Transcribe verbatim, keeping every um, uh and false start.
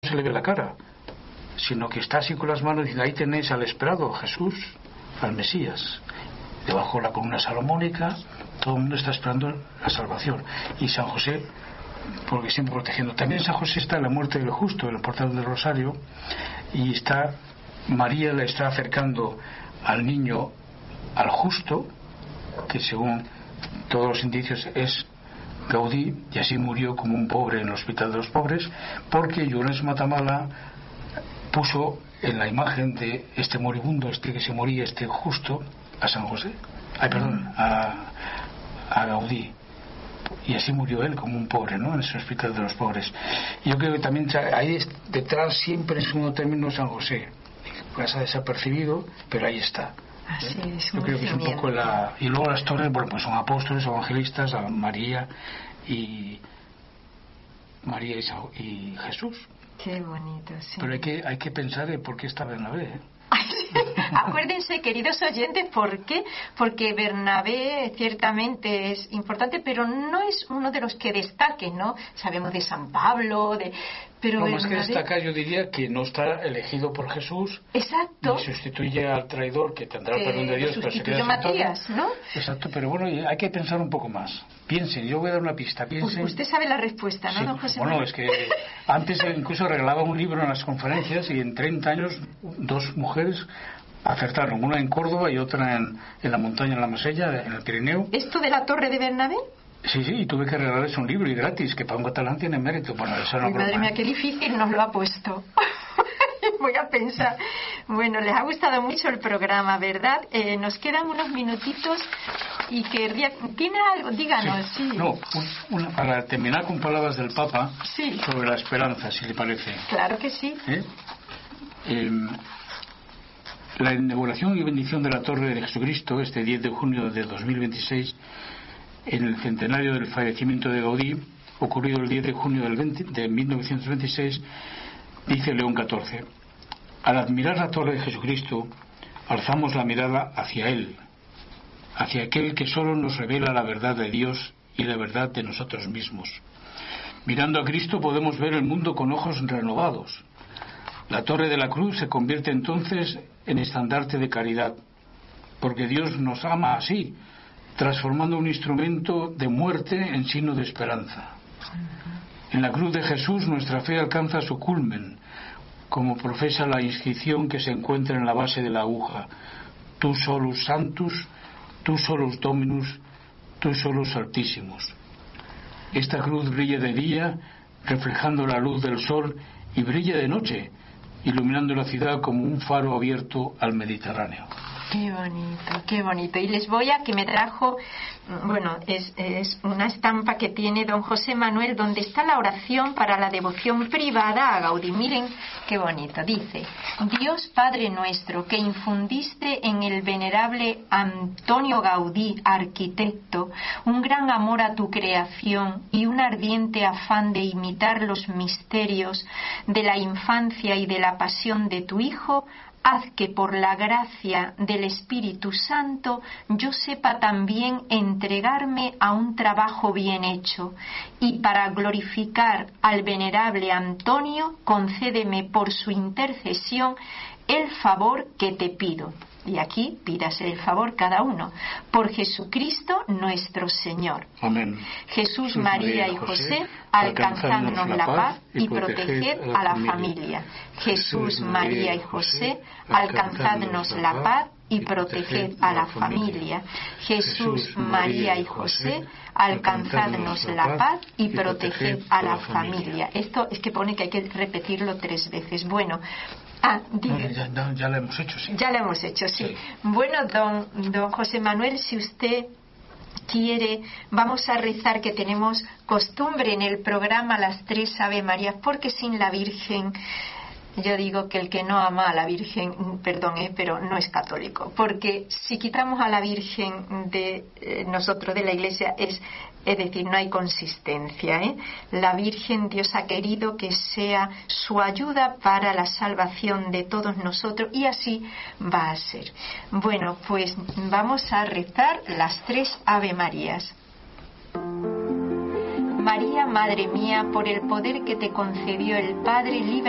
se le ve la cara, sino que está así con las manos diciendo: ahí tenéis al esperado Jesús, al Mesías. Debajo de la columna salomónica, todo el mundo está esperando la salvación. Y San José, porque siempre protegiendo. También San José está en la muerte del justo, en el portal del Rosario, y está María le está acercando al niño, al justo, que según todos los indicios es Gaudí, y así murió como un pobre en el hospital de los pobres, porque Llorens Matamala puso en la imagen de este moribundo, este que se moría, este justo, a San José, ay perdón, a, a Gaudí, y así murió él como un pobre, ¿no?, en ese hospital de los pobres. Y yo creo que también ahí detrás siempre en segundo término San José, pasa desapercibido, pero ahí está. Así ¿Eh? es, yo creo que es un poco la... Y luego las torres, bueno, pues son apóstoles, evangelistas, a María y María y, Sa... y Jesús. Qué bonito, sí. Pero hay que hay que pensar en por qué está Bernabé, ¿eh? Acuérdense, queridos oyentes, ¿por qué? Porque Bernabé ciertamente es importante, pero no es uno de los que destaque, ¿no? Sabemos de San Pablo, de... pero no, Bernabé... más que destacar, yo diría que no está elegido por Jesús. Exacto. Y sustituye al traidor que tendrá el perdón de Dios, pero se queda Matías, ¿no? Exacto, pero bueno, hay que pensar un poco más. Piensen, yo voy a dar una pista, piensen. Usted sabe la respuesta, ¿no, sí, don José bueno, Manuel? es que antes incluso regalaba un libro en las conferencias y en treinta años dos mujeres acertaron, una en Córdoba y otra en, en la montaña, en la Masella, en el Pirineo. ¿Esto de la Torre de Bernabé? Sí, sí, y tuve que regalarles un libro y gratis, que para un catalán tiene mérito. Bueno, eso no. Ay, madre mía, qué difícil nos lo ha puesto. Voy a pensar. Bueno, les ha gustado mucho el programa, ¿verdad? Eh, nos quedan unos minutitos y querría... ¿Tiene algo? Díganos, sí. sí. No, un, una, para terminar con palabras del Papa sí. sobre la esperanza, si le parece. Claro que sí. ¿Eh? Eh, la inauguración y bendición de la Torre de Jesucristo, este diez de junio de dos mil veintiséis, en el centenario del fallecimiento de Gaudí, ocurrido el diez de junio del veinte, de mil novecientos veintiséis, dice León catorce: al admirar la Torre de Jesucristo, alzamos la mirada hacia Él, hacia aquel que solo nos revela la verdad de Dios y la verdad de nosotros mismos. Mirando a Cristo podemos ver el mundo con ojos renovados. La Torre de la Cruz se convierte entonces en estandarte de caridad, porque Dios nos ama así, transformando un instrumento de muerte en signo de esperanza. En la cruz de Jesús nuestra fe alcanza su culmen, como profesa la inscripción que se encuentra en la base de la aguja: Tu solus sanctus, tu solus dominus, tu solus altísimos. Esta cruz brilla de día, reflejando la luz del sol, y brilla de noche, iluminando la ciudad como un faro abierto al Mediterráneo. Qué bonito, qué bonito. Y les voy a que me trajo, bueno, es, es una estampa que tiene don José Manuel, donde está la oración para la devoción privada a Gaudí. Miren qué bonito. Dice: Dios Padre nuestro, que infundiste en el venerable Antonio Gaudí, arquitecto, un gran amor a tu creación y un ardiente afán de imitar los misterios de la infancia y de la pasión de tu Hijo, haz que por la gracia del Espíritu Santo yo sepa también entregarme a un trabajo bien hecho, y para glorificar al venerable Antonio, concédeme por su intercesión el favor que te pido. Y aquí pídase el favor cada uno. Por Jesucristo nuestro Señor. Amén. Jesús, María y José, alcanzadnos la paz y proteged a la familia. Jesús, María y José, alcanzadnos la paz y proteged a la familia. Jesús, María y José, alcanzadnos la paz y proteged a la familia. Esto es que pone que hay que repetirlo tres veces. Bueno, Ah, no, ya, ya, ya lo hemos hecho, sí. Ya lo hemos hecho, sí. sí. Bueno, don, don José Manuel, si usted quiere, vamos a rezar, que tenemos costumbre en el programa las tres Ave Marías, porque sin la Virgen, yo digo que el que no ama a la Virgen, perdón, eh, pero no es católico, porque si quitamos a la Virgen de eh, nosotros, de la Iglesia, es Es decir, no hay consistencia, ¿eh? La Virgen, Dios ha querido que sea su ayuda para la salvación de todos nosotros, y así va a ser. Bueno, pues vamos a rezar las tres Ave Marías. María, Madre mía, por el poder que te concedió el Padre, libre